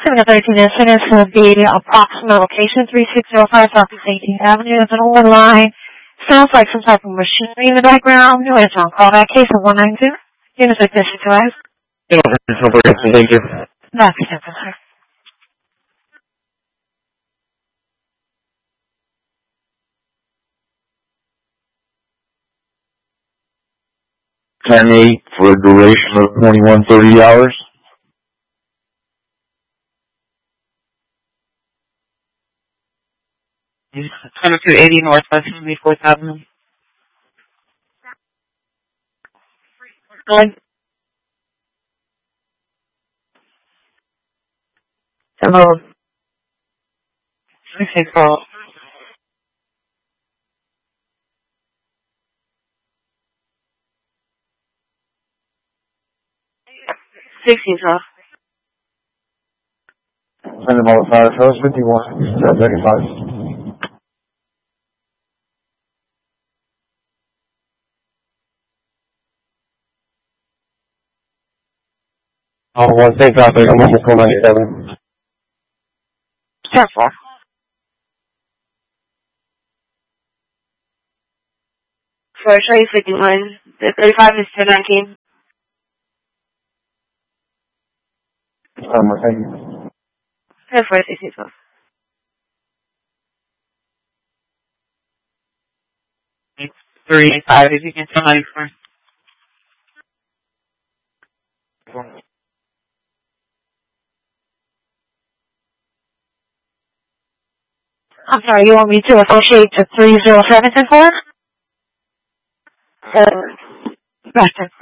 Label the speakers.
Speaker 1: 713 incidents will be approximate location 3605 Southeast 18th Avenue. There's an old line. Sounds like some type of machinery in the background. No answer on call. That case of 192. Units like this, to us.
Speaker 2: Thank you.
Speaker 1: That's simple, sir.
Speaker 2: $10-8 for a duration of 21-30 hours.
Speaker 3: Yes, 2280 Northwest 74,000. Good. Hello. Okay, call. 60, sir.
Speaker 2: Send them all at 5. House 51. 35. Oh, one thing out there. I'm on the call 97.
Speaker 3: Careful. For show you 51. The 35 is 1019.
Speaker 2: Thank you.
Speaker 3: 10-4, 60, 385 if you can tell 94.
Speaker 1: I'm sorry, you want me to associate to 307 10-4? Gotcha.